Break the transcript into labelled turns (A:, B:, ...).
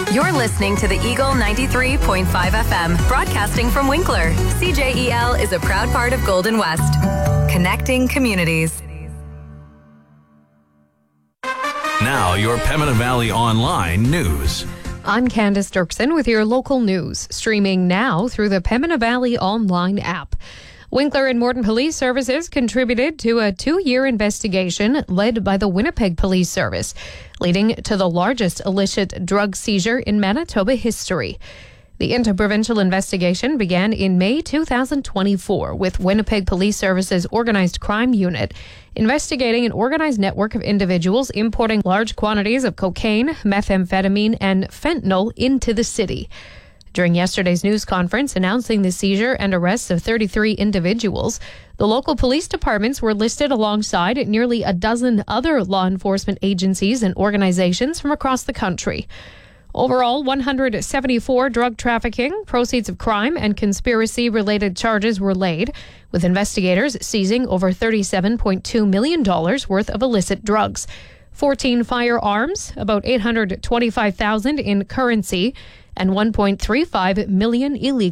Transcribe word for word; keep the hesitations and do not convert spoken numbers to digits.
A: You're listening to the Eagle ninety-three point five F M, broadcasting from Winkler. C J E L is a proud part of Golden West, connecting communities.
B: Now, your Pembina Valley Online news.
C: I'm Candace Dirksen with your local news, streaming now through the Pembina Valley Online app. Winkler and Morton Police Services contributed to a two-year investigation led by the Winnipeg Police Service, leading to the largest illicit drug seizure in Manitoba history. The interprovincial investigation began in May two thousand twenty-four with Winnipeg Police Services Organized Crime Unit investigating an organized network of individuals importing large quantities of cocaine, methamphetamine, and fentanyl into the city. During yesterday's news conference announcing the seizure and arrests of thirty-three individuals, the local police departments were listed alongside nearly a dozen other law enforcement agencies and organizations from across the country. Overall, one hundred seventy-four drug trafficking, proceeds of crime, and conspiracy-related charges were laid, with investigators seizing over thirty-seven point two million dollars worth of illicit drugs, fourteen firearms, about eight hundred twenty-five thousand dollars in currency, and one point three five million dollars illegal